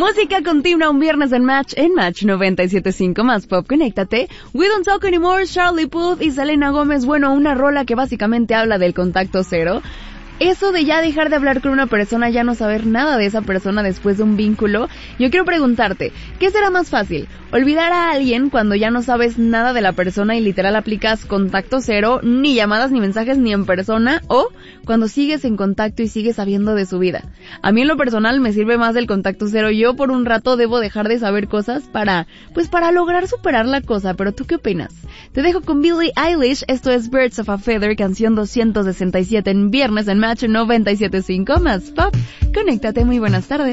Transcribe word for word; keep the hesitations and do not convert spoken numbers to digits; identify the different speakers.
Speaker 1: Música continua un viernes en Match, en Match noventa y siete punto cinco más pop, conéctate. We Don't Talk Anymore, Charlie Puth y Selena Gómez, bueno, una rola que básicamente habla del contacto cero. Eso de ya dejar de hablar con una persona, ya no saber nada de esa persona después de un vínculo, yo quiero preguntarte, ¿qué será más fácil? ¿Olvidar a alguien cuando ya no sabes nada de la persona y literal aplicas contacto cero, ni llamadas ni mensajes ni en persona? ¿O cuando sigues en contacto y sigues sabiendo de su vida? A mí en lo personal me sirve más el contacto cero. Yo por un rato debo dejar de saber cosas para, pues para lograr superar la cosa, pero ¿tú qué opinas? Te dejo con Billie Eilish, esto es Birds of a Feather, canción doscientos sesenta y siete en viernes en Match noventa y siete punto cinco más pop. Conéctate, muy buenas tardes.